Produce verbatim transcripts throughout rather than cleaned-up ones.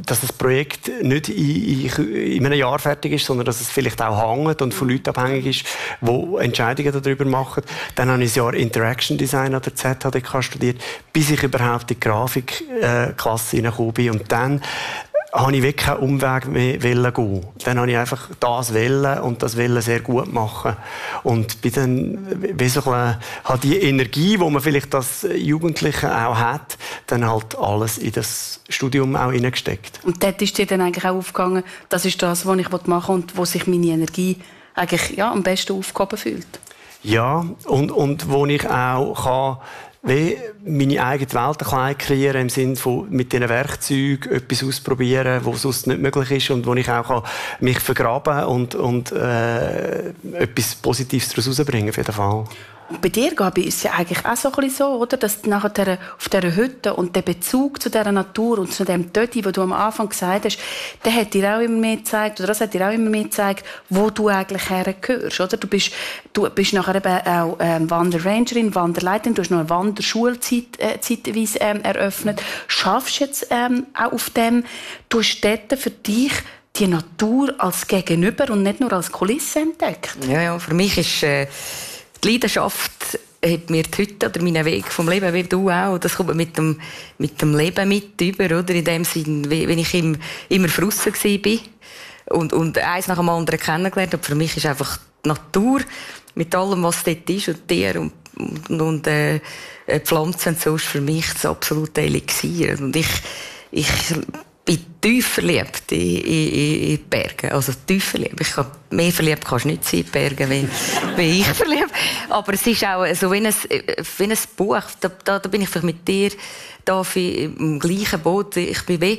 dass das Projekt nicht in, in, in einem Jahr fertig ist, sondern dass es vielleicht auch hängt und von Leuten abhängig ist, die Entscheidungen darüber machen. Dann habe ich ein Jahr Interaction Design an der Z H D K studiert, bis ich überhaupt in die Grafikklasse hineingekommen bin. Und dann habe ich wirklich keinen Umweg mehr gehen. Dann habe ich einfach das wollen und das wollen sehr gut machen. Und bin dann, wie so ein, habe die Energie, die man vielleicht als Jugendliche auch hat, dann halt alles in das Studium auch hineingesteckt. Und dort ist dir dann eigentlich auch aufgegangen, das ist das, was ich machen will und wo sich meine Energie eigentlich ja, am besten aufgehoben fühlt? Ja, und, und wo ich auch kann, wie meine eigene Welt ein bisschen kreieren im Sinne von mit diesen Werkzeugen etwas ausprobieren, was sonst nicht möglich ist und wo ich auch kann mich vergraben und, und äh, etwas Positives daraus herausbringen auf jeden Fall. Und bei dir, Gabi, ist es ja eigentlich auch so, ein bisschen so, oder? Dass nachher auf dieser Hütte und der Bezug zu dieser Natur und zu dem Tötti, den du am Anfang gesagt hast, der hat dir auch immer mehr gezeigt, oder das hat dir auch immer mehr gezeigt, wo du eigentlich hergehörst, oder? Du bist, du bist nachher eben auch ähm, Wanderrangerin, Wanderleiterin, du hast noch eine Wanderschule zeit, äh, zeitweise ähm, eröffnet. Schaffst du jetzt ähm, auch auf dem, du hast dort für dich die Natur als Gegenüber und nicht nur als Kulisse entdeckt? Ja, ja, für mich ist äh die Leidenschaft hat mir die Hütte oder meinen Weg vom Leben, wie du auch, das kommt mit dem, mit dem Leben mit über, oder? In dem Sinn, wenn ich im, immer frussen war und, und eins nach dem anderen kennengelernt habe. Für mich ist einfach die Natur mit allem, was dort ist und Tiere und, und, und äh, Pflanzen und so ist für mich das absolute Elixier. Und ich, ich bin tief verliebt in, in, in die Berge. Also tief verliebt. Ich kann, mehr verliebt kannst du nicht sein in die Berge, wie, wie ich verliebt. Aber es ist auch so wie ein, wie ein Buch. Da, da, da bin ich vielleicht mit dir da im gleichen Boot. Ich bin wie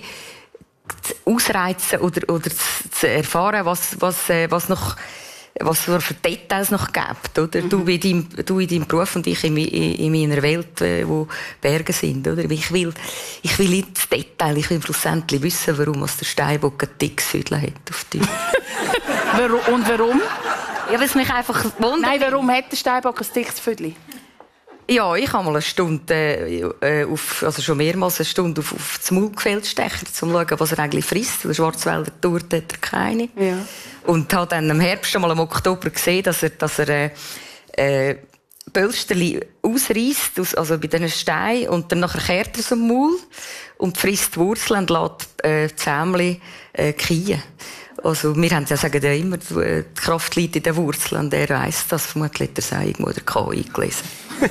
ausreizen oder, oder zu, zu erfahren, was, was, was noch was es für Details noch gibt, oder? Mhm. Du, in deinem, du in deinem Beruf und ich in, in, in meiner Welt, wo Berge sind, oder? Ich will, ich will ins Detail, ich will schlussendlich wissen, warum der Steinbock ein dickes Füdle hat auf dir. Und warum? Ja, weil es mich einfach wundert. Nein, warum hat der Steinbock ein dickes Füdle? Ja, ich habe mal eine Stunde, äh, auf, also schon mehrmals eine Stunde auf, auf das Maulgefäll stechen, um zu schauen, was er eigentlich frisst. Der Schwarzwälder Tour hat er keine. Ja. Und habe dann im Herbst schon mal im Oktober gesehen, dass er, dass er äh, äh, Pölsterli ausreißt, aus, also bei diesen Steinen, und dann nachher kehrt er so im Maul und frisst die Wurzeln und lässt äh, die Zähmchen äh, kriegen. Also, wir haben ja, sagen ja immer, die Kraft liegt in den Wurzeln, und er weiss das. Vermutlich hat er es irgendwo in der K I gelesen.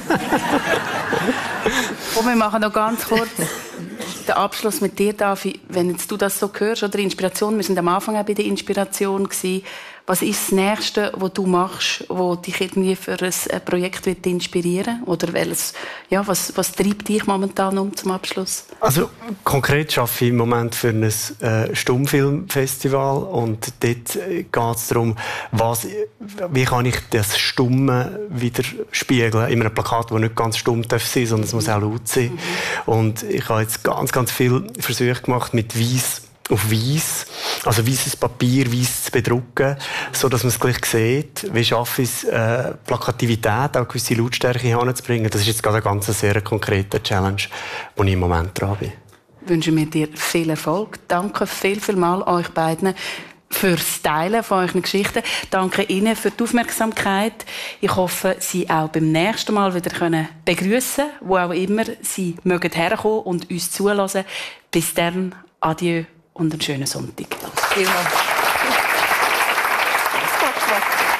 Und wir machen noch ganz kurz den Abschluss mit dir, Davi. Wenn jetzt du das so hörst, oder Inspiration, wir sind am Anfang auch bei der Inspiration gewesen. Was ist das Nächste, was du machst, was dich irgendwie für ein Projekt wird inspirieren? Oder welches, ja, was, was treibt dich momentan um zum Abschluss? Also konkret arbeite ich im Moment für ein äh, Stummfilmfestival, und dort geht es darum, was, wie kann ich das Stumme wieder spiegeln in einem Plakat, das nicht ganz stumm darf sein, sondern es muss auch laut sein. Mhm. Und ich habe jetzt ganz, ganz viele Versuche gemacht mit Weiss auf Weiss, also weißes Papier, weiss zu bedrucken, so dass man es gleich sieht. Wie schaffe ich es, äh, Plakativität, auch gewisse Lautstärke hinzubringen? Das ist jetzt gerade eine ganz sehr konkrete Challenge, wo ich im Moment dran bin. Ich wünsche mir dir viel Erfolg. Danke viel, viel mal euch beiden fürs Teilen von euren Geschichten. Danke Ihnen für die Aufmerksamkeit. Ich hoffe, Sie auch beim nächsten Mal wieder begrüßen können, wo auch immer Sie mögen herkommen und uns zulassen. Bis dann, adieu und einen schönen Sonntag. Vielen Dank.